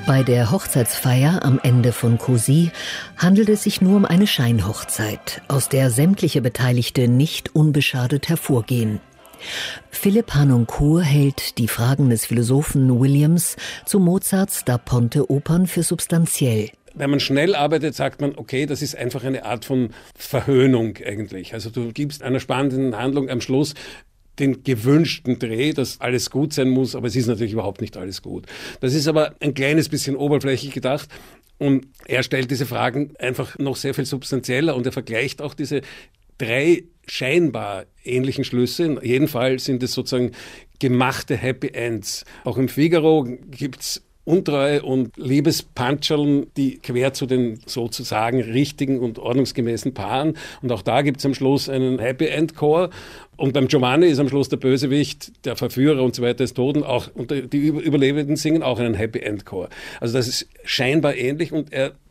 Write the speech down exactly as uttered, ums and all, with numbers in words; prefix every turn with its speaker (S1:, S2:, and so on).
S1: Bei der Hochzeitsfeier am Ende von Cosi handelt es sich nur um eine Scheinhochzeit, aus der sämtliche Beteiligte nicht unbeschadet hervorgehen. Philipp Harnoncourt hält die Fragen des Philosophen Williams zu Mozarts Da Ponte-Opern für substanziell.
S2: Wenn man schnell arbeitet, sagt man, okay, das ist einfach eine Art von Verhöhnung eigentlich. Also du gibst einer spannenden Handlung am Schluss den gewünschten Dreh, dass alles gut sein muss, aber es ist natürlich überhaupt nicht alles gut. Das ist aber ein kleines bisschen oberflächlich gedacht und er stellt diese Fragen einfach noch sehr viel substanzieller und er vergleicht auch diese drei scheinbar ähnlichen Schlüsse. In jedem Fall sind es sozusagen gemachte Happy Ends. Auch im Figaro gibt's Untreue und Liebespantscherln, die quer zu den sozusagen richtigen und ordnungsgemäßen Paaren. Und auch da gibt es am Schluss einen Happy End Chor. Und beim Giovanni ist am Schluss der Bösewicht, der Verführer und so weiter des Toten auch, und die Überlebenden singen auch einen Happy End Chor. Also das ist scheinbar ähnlich und er